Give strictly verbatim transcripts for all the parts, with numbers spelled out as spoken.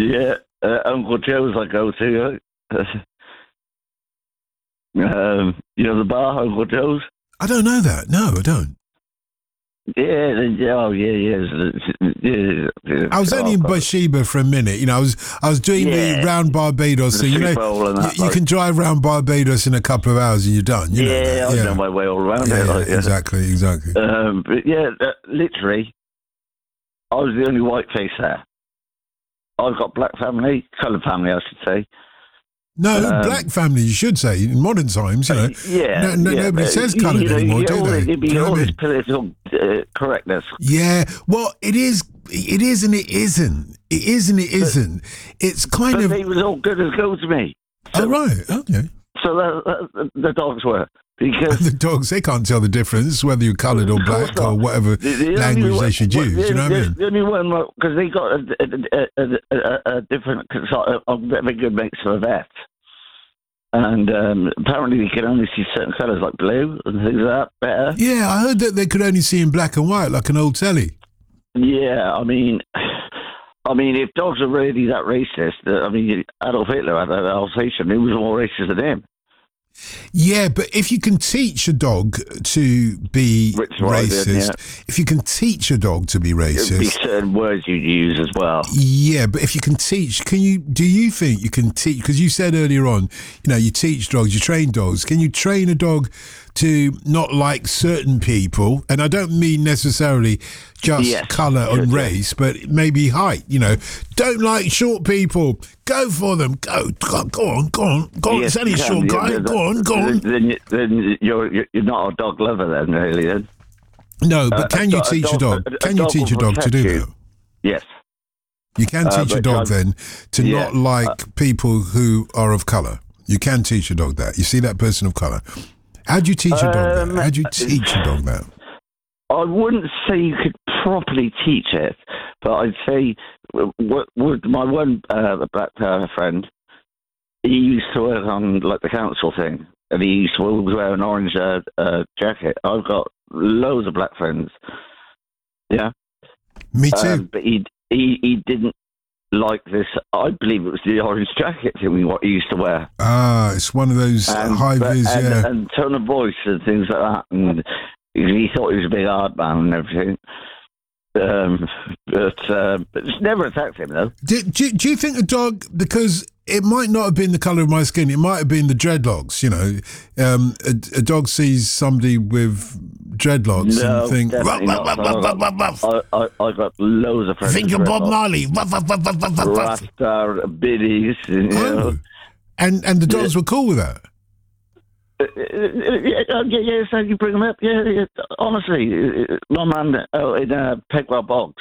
Yeah, uh, Uncle Joe's I go to. Uh, um, you know the bar, Uncle Joe's? I don't know that. No, I don't. Yeah, yeah, oh, yeah, yeah. yeah, yeah. I was only in Bathsheba for a minute. You know, I was I was doing Yeah. the round Barbados. So, you know, you, you can drive round Barbados in a couple of hours and you're done. You yeah, know that. I yeah, know my way all around yeah, it. yeah, Like, yeah. exactly, exactly. Um, but yeah, uh, literally, I was the only white face there. I've got black family, coloured family, I should say. No, Um, black family, you should say. In modern times, you know, yeah, no, no, yeah, nobody but, says you coloured know, anymore, you do know, they? It'd be Do you know all what I this mean? political uh, correctness. Yeah, well, it is, it is and it isn't. It is and it isn't. It's kind But of... they was all good as gold to me. So, oh, right, okay. So the, the, the dogs were. Because the dogs, they can't tell the difference whether you're coloured or black or whatever the, the language one, they should what, use. The, you know the, what I mean? The only one, because they got a, a, a, a, a different, a bit of a good mix for a vet. And um, apparently you can only see certain colours like blue and things like that better. Yeah, I heard that they could only see in black and white like an old telly. Yeah, I mean... I mean, if dogs are really that racist, I mean, Adolf Hitler had an Alsatian who was more racist than him. Yeah, but if you can teach a dog to be Which racist, did, yeah. if you can teach a dog to be racist, there'd be certain words you'd use as well. Yeah, but if you can teach, can you? Do you think you can teach? Because you said earlier on, you know, you teach dogs, you train dogs. Can you train a dog to not like certain people? And I don't mean necessarily just yes. colour and yeah. race, but maybe height. You know, don't like short people. Go for them. Go, go, go on, go on, go on. Yes, it's only a short guy. Yeah, go on, go on. Then, then you're you're not a dog lover, then, really. Then. No, but Uh, can a you dog- teach a a dog? dog- a Can you dog teach a will dog to do protect you. that? Yes. You can Uh, teach a but dog I've- then to yeah, not like uh, people who are of colour. You can teach a dog that. You see that person of colour. How do you teach a dog Um, that? How do you teach a dog that? I wouldn't say you could properly teach it, but I'd say with, with my one uh, black uh, friend, he used to work on like the council thing, and he used to always wear an orange uh, uh, jacket. I've got loads of black friends. Yeah. Me too. Um, but he, he he didn't like this. I believe it was the orange jacket thing what he used to wear. Ah, it's one of those And, high but- vis, and, yeah. and tone of voice and things like that. And he thought he was a big hard man and everything. Um, but, uh, but it's never attacked him, though. Do, do, do you think a dog, because it might not have been the colour of my skin, it might have been the dreadlocks, you know. Um, a, a dog sees somebody with dreadlocks No, and think, definitely ruff, not. ruff, ruff, ruff, ruff, ruff. I, I, I got loads of friends. Think you're Bob Marley. Ruff, ruff, ruff, ruff, ruff, ruff, ruff. Rasta, biddies, you know. Oh. And, and the dogs were cool with that? Uh, yeah, yeah, yeah, so you bring them up. Yeah, yeah. Honestly, uh, my man uh, in uh, Pegwell Bogs,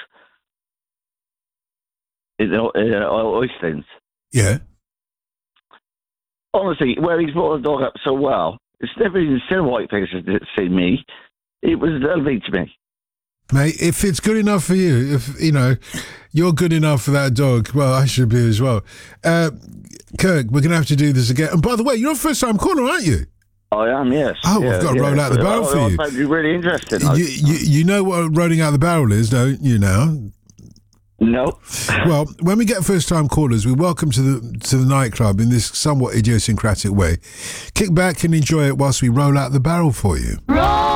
in uh, Oystins. Yeah. Honestly, where he's brought the dog up so well, it's never even seen white faces that see me. It was lovely to me. Mate, if it's good enough for you, if, you know, you're good enough for that dog, well, I should be as well. Uh, Kirk, we're going to have to do this again. And by the way, you're a first-time caller, aren't you? I am, yes. Oh, we've got to roll out the barrel I, for I, you. I found you really interesting. You, you. You know what rolling out the barrel is, don't you now? No. Well, when we get first-time callers, we welcome to the to the nightclub in this somewhat idiosyncratic way. Kick back and enjoy it whilst we roll out the barrel for you. Roll